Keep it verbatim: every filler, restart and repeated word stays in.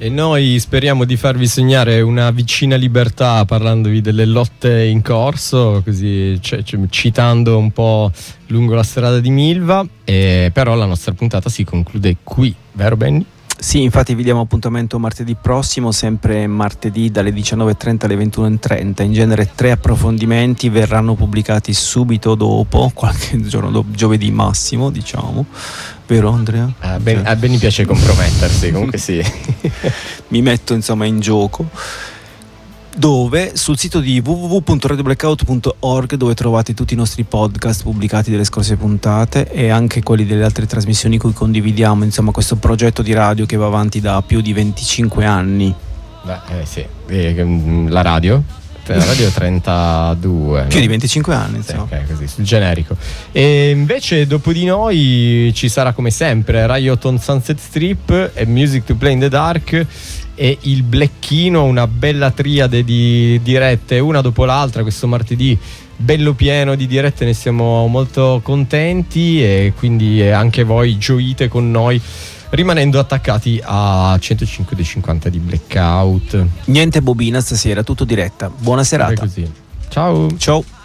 E noi speriamo di farvi sognare una vicina libertà parlandovi delle lotte in corso, così c- c- citando un po' lungo la strada di Milva. E però la nostra puntata si conclude qui, vero Benny? Sì, infatti vi diamo appuntamento martedì prossimo, sempre martedì dalle diciannove e trenta alle ventuno e trenta. In genere tre approfondimenti verranno pubblicati subito dopo, qualche giorno dopo, giovedì massimo, diciamo. Vero Andrea? A Ben, a Benny piace compromettersi, comunque sì. Mi metto insomma in gioco. Dove? Sul sito di w w w punto radio blackout punto org, dove trovate tutti i nostri podcast pubblicati delle scorse puntate e anche quelli delle altre trasmissioni cui condividiamo insomma questo progetto di radio che va avanti da più di venticinque anni. Beh, eh sì, eh, la radio? La radio trentadue. Più no? di venticinque anni insomma. Sì, ok, così, sul generico. E invece dopo di noi ci sarà come sempre Riot on Sunset Strip e Music to Play in the Dark e il Blecchino, una bella triade di dirette una dopo l'altra questo martedì, bello pieno di dirette, ne siamo molto contenti e quindi anche voi gioite con noi rimanendo attaccati a centocinque dei cinquanta di Blackout. Niente bobina stasera, tutto diretta. Buona serata. Così. Ciao. Ciao.